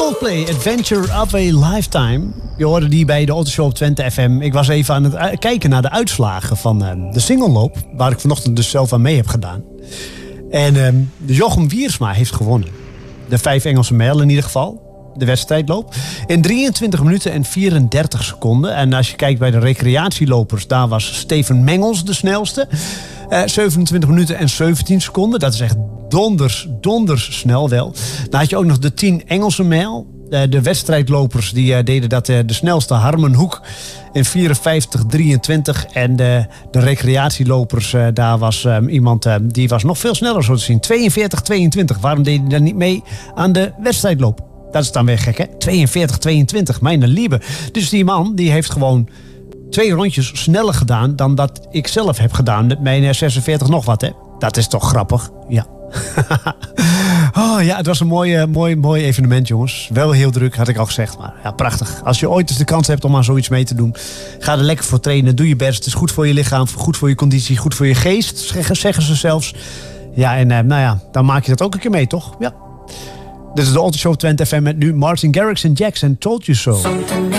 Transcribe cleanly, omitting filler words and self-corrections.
Coldplay, Adventure of a Lifetime. Je hoorde die bij de Autoshow op Twente FM. Ik was even aan het kijken naar de uitslagen van de singelloop, waar ik vanochtend dus zelf aan mee heb gedaan. En Jochem Wiersma heeft gewonnen. De 5 Engelse mijl in ieder geval. De wedstrijdloop. In 23 minuten en 34 seconden. En als je kijkt bij de recreatielopers, daar was Steven Mengels de snelste. 27 minuten en 17 seconden. Dat is echt donders snel wel. Dan had je ook nog de 10 Engelse mijl. De wedstrijdlopers die deden dat de snelste Harmen Hoek in 54-23. En de recreatielopers, daar was iemand die was nog veel sneller zo te zien. 42-22. Waarom deed hij dan niet mee aan de wedstrijdloop? Dat is dan weer gek, hè? 42-22, mijn lieve. Dus die man die heeft gewoon 2 rondjes sneller gedaan dan dat ik zelf heb gedaan met mijn 46 nog wat, hè? Dat is toch grappig? Ja. Oh ja, het was een mooi evenement, jongens. Wel heel druk, had ik al gezegd. Maar ja, prachtig. Als je ooit eens de kans hebt om aan zoiets mee te doen, ga er lekker voor trainen. Doe je best. Het is goed voor je lichaam, goed voor je conditie, goed voor je geest, zeggen ze zelfs. Ja, en dan maak je dat ook een keer mee, toch? Ja. Dit is de Autoshow Twente FM met nu Martin Garrix en Jackson Told You So.